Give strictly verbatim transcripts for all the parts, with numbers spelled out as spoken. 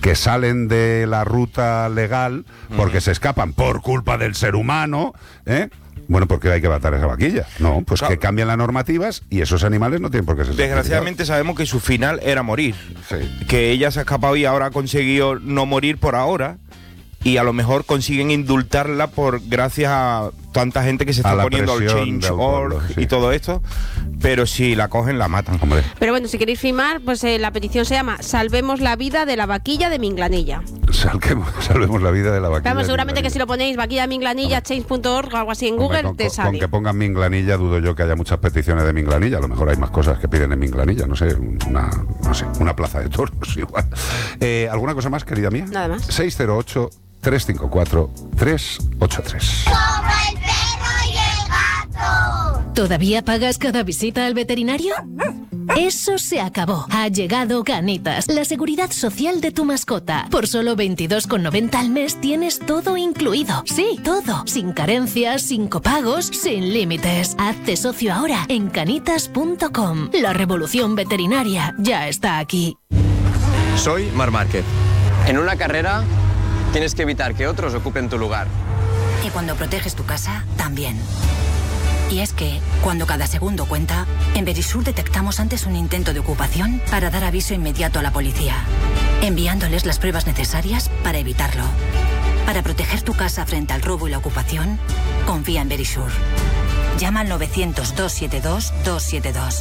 que salen de la ruta legal porque uh-huh. se escapan por culpa del ser humano, ¿eh? Bueno, ¿por qué hay que matar a esa vaquilla? No, pues claro. que cambian las normativas y esos animales no tienen por qué ser Desgraciadamente sabemos que su final era morir. Sí. Que ella se ha escapado y ahora ha conseguido no morir por ahora. Y a lo mejor consiguen indultarla por gracias a tanta gente que se está poniendo al change punto org sí. y todo esto, pero si la cogen la matan, hombre. Pero bueno, si queréis firmar, pues eh, la petición se llama Salvemos la vida de la vaquilla de Minglanilla. Salvemos, salvemos la vida de la vaquilla. Claro, seguramente que si lo ponéis vaquilla de Minglanilla, change punto org o algo así en Google, hombre, con, te sale. Con que pongan Minglanilla dudo yo que haya muchas peticiones de Minglanilla. A lo mejor hay más cosas que piden en Minglanilla, no sé, una, no sé, una plaza de toros igual. Eh, ¿Alguna cosa más, querida mía? Nada más. seis cero ocho, tres cinco cuatro, tres ocho tres. ¡Sobre el perro y el gato! ¿Todavía pagas cada visita al veterinario? Eso se acabó. Ha llegado Canitas, la seguridad social de tu mascota. Por solo veintidós con noventa al mes tienes todo incluido. Sí, todo. Sin carencias, sin copagos, sin límites. Hazte socio ahora en canitas punto com. La revolución veterinaria ya está aquí. Soy Marc Márquez. En una carrera tienes que evitar que otros ocupen tu lugar. Y cuando proteges tu casa, también. Y es que, cuando cada segundo cuenta, en Verisur detectamos antes un intento de ocupación para dar aviso inmediato a la policía, enviándoles las pruebas necesarias para evitarlo. Para proteger tu casa frente al robo y la ocupación, confía en Verisur. Llama al novecientos, doscientos setenta y dos, doscientos setenta y dos.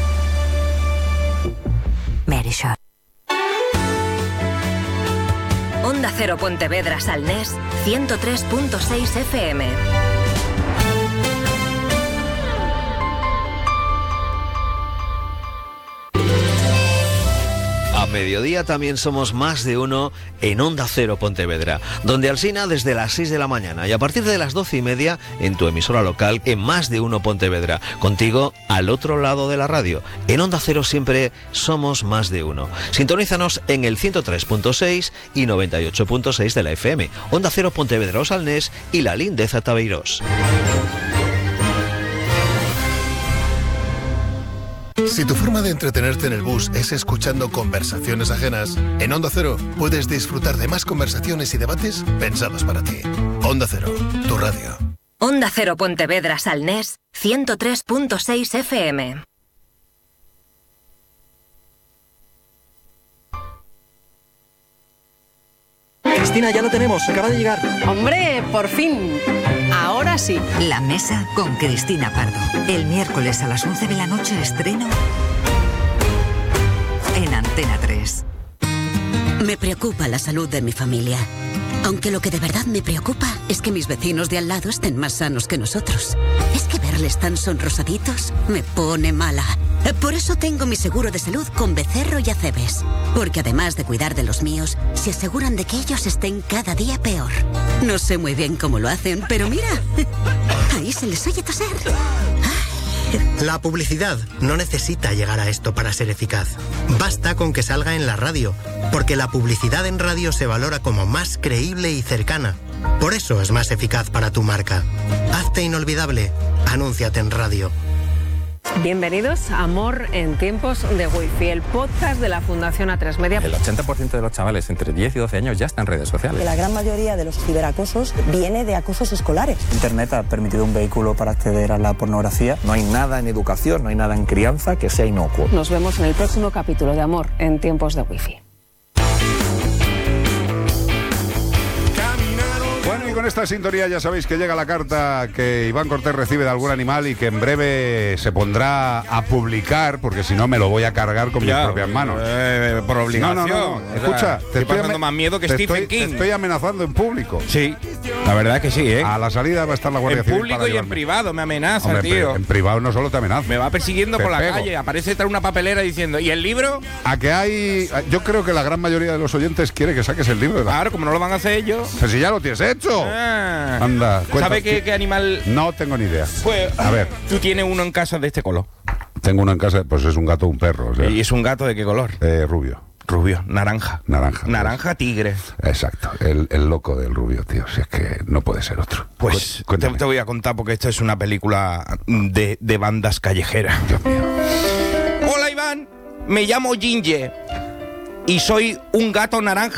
Verisur. Onda Cero Pontevedra Salnés, ciento tres punto seis F M. A mediodía también somos más de uno en Onda Cero Pontevedra, donde Alsina desde las seis de la mañana y a partir de las doce y media en tu emisora local en Más de Uno Pontevedra, contigo al otro lado de la radio. En Onda Cero siempre somos más de uno. Sintonízanos en el ciento tres punto seis y noventa y ocho punto seis de la F M, Onda Cero Pontevedra Os Salnés y la Lindeza Tabeirós. Si tu forma de entretenerte en el bus es escuchando conversaciones ajenas, en Onda Cero puedes disfrutar de más conversaciones y debates pensados para ti. Onda Cero, tu radio. Onda Cero Pontevedra Salnés, ciento tres punto seis F M. Cristina, ya lo tenemos, acaba de llegar. ¡Hombre, por fin! Ahora sí. La Mesa con Cristina Pardo. El miércoles a las once de la noche estreno en Antena tres. Me preocupa la salud de mi familia. Aunque lo que de verdad me preocupa es que mis vecinos de al lado estén más sanos que nosotros. Es que verles tan sonrosaditos me pone mala. Por eso tengo mi seguro de salud con Becerro y Acebes. Porque además de cuidar de los míos, se aseguran de que ellos estén cada día peor. No sé muy bien cómo lo hacen, pero mira, ahí se les oye toser. La publicidad no necesita llegar a esto para ser eficaz. Basta con que salga en la radio, porque la publicidad en radio se valora como más creíble y cercana. Por eso es más eficaz para tu marca. Hazte inolvidable. Anúnciate en radio. Bienvenidos a Amor en tiempos de Wi-Fi, el podcast de la Fundación A tres Media. El ochenta por ciento de los chavales entre diez y doce años ya están en redes sociales. La gran mayoría de los ciberacosos viene de acosos escolares. Internet ha permitido un vehículo para acceder a la pornografía. No hay nada en educación, no hay nada en crianza que sea inocuo. Nos vemos en el próximo capítulo de Amor en tiempos de Wi-Fi. Bueno, y con esta sintonía ya sabéis que llega la carta que Iván Cortés recibe de algún animal y que en breve se pondrá a publicar, porque si no me lo voy a cargar con ya, mis propias manos. Eh, por obligación. No, no, no. Escucha, o sea, te estoy pasando más miedo que Stephen estoy, King. Te estoy amenazando en público. Sí, la verdad es que sí, ¿eh? A la salida va a estar la Guardia Civil. En público y en privado me amenaza, Hombre, tío. En privado no solo te amenaza. Me va persiguiendo te por la pego. calle, aparece tras una papelera diciendo, ¿y el libro? A que hay... Yo creo que la gran mayoría de los oyentes quiere que saques el libro. De la... Claro, como no lo van a hacer ellos. Pero si ya lo tienes hecho. Ah. Anda, ¿Sabe qué, qué animal? No tengo ni idea. Pues, a ver. Tú tienes uno en casa de este color. Tengo uno en casa, pues es un gato o un perro. O sea, ¿Y es un gato de qué color? Eh, rubio. Rubio, naranja. Naranja. Naranja tigre. Exacto, el, el loco del rubio, tío. Si es que no puede ser otro. Pues te, te voy a contar porque esto es una película de, de bandas callejeras. Dios mío. Hola, Iván. Me llamo Ginger y soy un gato naranja